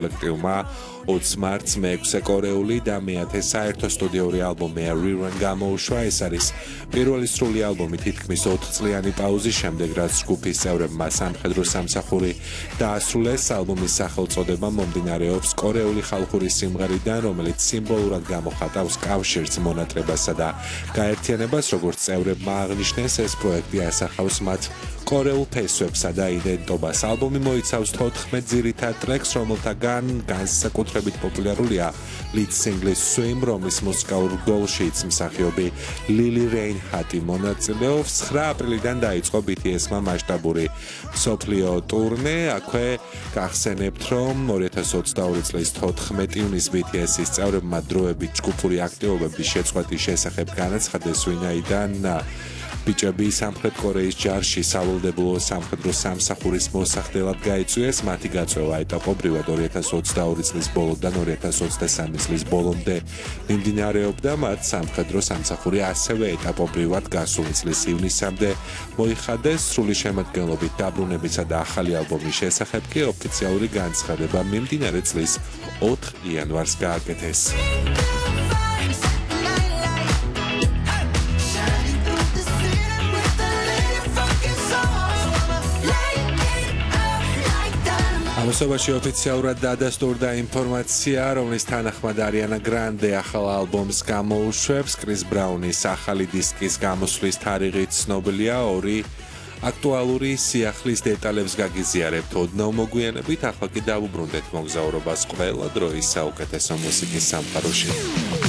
კოლექტივმა 20 მარტს მეექვსე კორეული და მეათე საერთო სტუდიური ალბომი Rerun გამოუშვა. ეს არის პირველი სრული ალბომი თითქმის 4 წლიანი პაუზის შემდეგ, რაც ჯგუფის წევრებმა სამხედრო სამსახური დაასრულეს. ალბომის სახელწოდება მომდინარეობს კორეული ხალხური სიმღერიდან, რომელიც სიმბოლურად გამოხატავს კავშირს, მონატრებასა და გაერთიანებას. როგორც წევრებმა აღნიშნეს, ეს პროექტი ასახავს მათ კორეულ ფესვებსა და იდენტობას. ალბომი მოიცავს 14 ძირითად ტრეკს, რომელთაგან განსაკუთრებით პოპულარულია lead single Swim, რომლის მუსიკალურ გოლშიც მსახიობი ლილი რეინჰარტი მონაწილეობს. 9 აპრილიდან დაიწყო BTS-მა მასშტაბური მსოფლიო ტურნე. აქვე გახსენებთ, რომ 2022 წლის 14 ივნისს BTS-ის წევრებმა დროებით ჯგუფური აქტივობების შეწყვეტის შესახებ განაცხადეს, ვინაიდან ბიჭები სამხრეთ კორეის ჯარში სავალდებულო სამხედრო სამსახურის მოსახდელად გაიწვიეს. მათი გაწვევა ეტაპობრივად 2022 წლის ბოლოდან 2023 წლის ბოლომდე მიმდინარეობდა. მათ სამხედრო სამსახური ასევე ეტაპობრივად გასული წლის ივნისამდე მოიხადეს. სრული შემადგენლობით დაბრუნებისა და ახალი ალბომის შესახებ კი ოფიციალური განცხადება მიმდინარე წლის 4 იანვარს გააკეთეს. ამასობაში ოფიციალურად დადასტურდა ინფორმაცია, რომლის თანახმად არიანა გრანდე ახალ ალბომს გამოუშვებს. კრის ბრაუნის ახალი დისკის გამოსვლის თარიღიც ცნობილია. 2 აქტუალური სიახლის დეტალებს გაგიზიარებთ ოდნავ მოგვიანებით. ახლა კი დავუბრუნდეთ მოგზაურობას ყველა დროის საუკეთესო მუსიკის სამყაროში.